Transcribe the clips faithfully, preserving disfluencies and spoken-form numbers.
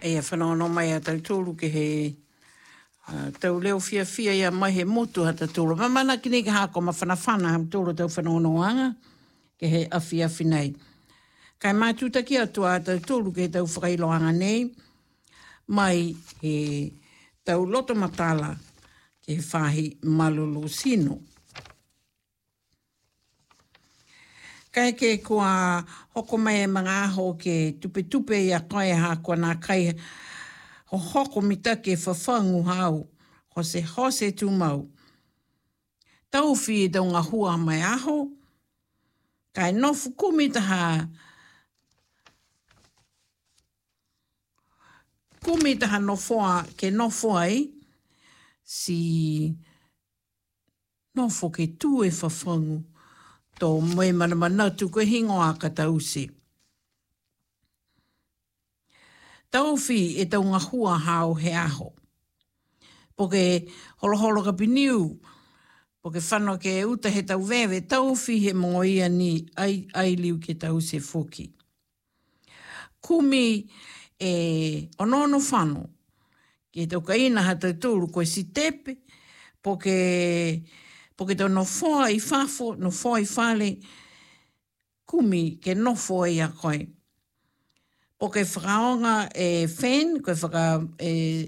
e whanono mai a tau tōru ke he uh, tau leo fia fia ia mai he motu hata tōru. Mamana ki neke hako ma whanawhana ham tōru tau whanono anga ke he awhi awhi nei. Kai mai tūtaki atua a tau tōru ke he tau whakailoanga nei mai he tau loto matala ke he whahi malolo sino. Kai ke kua hoko mai e mga aho ke tupe tupe ia kai ha kua nā kai ho hoko mita ke whawhangu hau, hose hose tu mau. Tau whi e tau ngā hua mai aho, kai nofu kumitaha, kumitaha nofoa ke nofoa i, si nofo ke tu e whawhangu, tō moe mana manatu koe hingo a ka tausi. Tauwhi e tau ngā hua hao he aho. Po ke holo holo ka piniu, po ke whano ke uta he tau wewe, tauwhi he mongo ia ni ai, ai liu ke tausi foki. Kumi e onono whano, ke tau ka ina ha tau tūru koe si tepe, po ke... Po ke tau no whoa i whafo, no whoa i whale, kumi ke no whoa i a koe. Po ke whakaonga e when, koe whaka e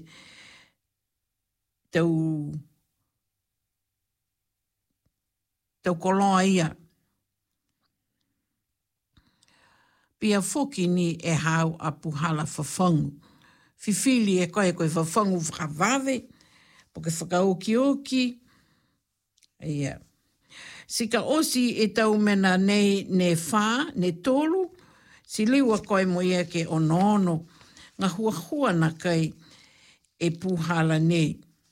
tau, tau koloa ia. Pia whoki ni e hau a puhala whawhangu. Whiwhili e koe koe whawhangu whakawave, po ke whakaoki oki, ia. Sika osi e tau mena nei ne whā, ne tōru, si liwa koe mo ia ke onono, ngā hua hua na kai e puhala nei.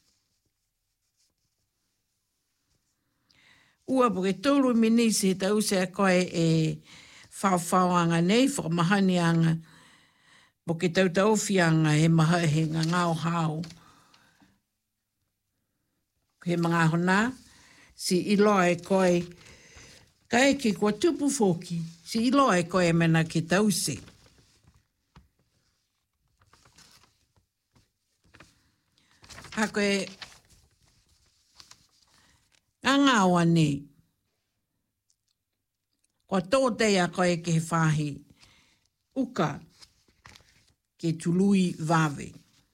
Ua po ke tōru minisi he tau se a koe e whawhawanga nei, whakamahanianga, po ke tau tauwhianga he maha he ngā ngāo hao. He mga hona, si iloa e koe, ka eke kua tupu foki, si iloa e koe mena ke tause. Ha koe, ngā ngāua nei, kua tōtei a koe ke he whahi, uka ke tului vāwe.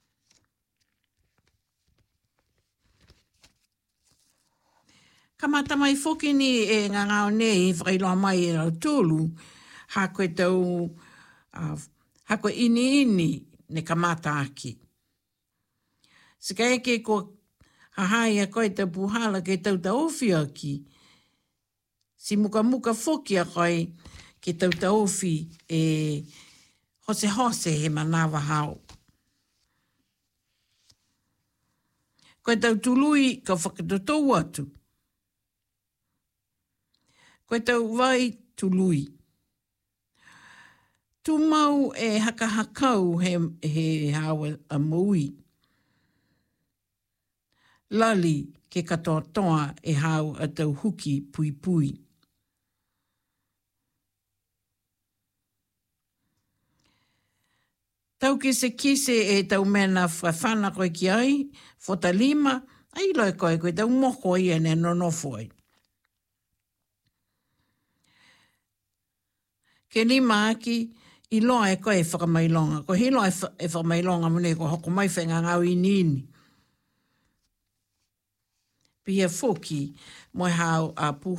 Ka mata mai whoki ni e ngā ngāo nei, whakailoa mai e rau tōlu, ha koe tau, uh, ha koe ini ini ne ka mata aki. Sika eke ko hahai a koe tau puhala ke tau tau ofi aki, si muka muka whoki a koe ke tau tau ofi e hose hose he manawa hao. Koe tau tului ka whakatotou atu. Koe tau vai tului. Tu mau e hakahakau he, he hawa a maui. Lali ke katoa toa e hau a tau huki pui pui. Tau ke se kise e tau mena whawhana koe ki ai, whota lima, ai loi koe koe tau moko ia ne nonofoi. Ke lima aki, i loa e koe e whakamailonga. Ko hi loa e whakamailonga mune ko hoko mai whenga ngau i nini. Pia whoki, moi hau a pu